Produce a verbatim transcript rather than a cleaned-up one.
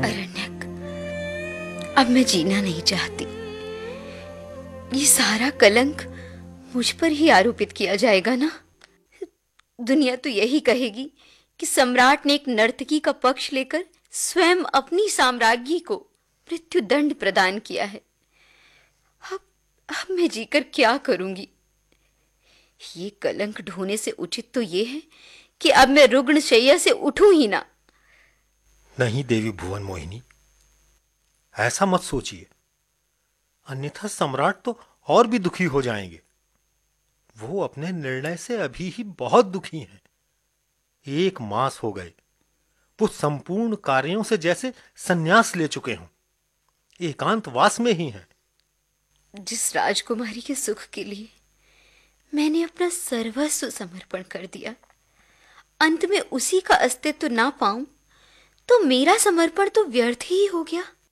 अरण्यक, अब मैं जीना नहीं चाहती। ये सारा कलंक मुझ पर ही आरोपित किया जाएगा ना। दुनिया तो यही कहेगी कि सम्राट ने एक नर्तकी का पक्ष लेकर स्वयं अपनी साम्राज्ञी को मृत्यु दंड प्रदान किया है। अब अब मैं जीकर क्या करूंगी? ये कलंक ढोने से उचित तो ये है कि अब मैं रुग्ण शैया से उठूं ही ना। नहीं देवी भुवन मोहिनी, ऐसा मत सोचिए, अन्यथा सम्राट तो और भी दुखी हो जाएंगे। वो अपने निर्णय से अभी ही बहुत दुखी हैं। एक मास हो गए वो संपूर्ण कार्यों से जैसे संन्यास ले चुके हों, एकांतवास में ही हैं। जिस राजकुमारी के सुख के लिए मैंने अपना सर्वस्व समर्पण कर दिया, अंत में उसी का अस्तित्व ना पाऊं तो मेरा समर्पण तो व्यर्थ ही हो गया।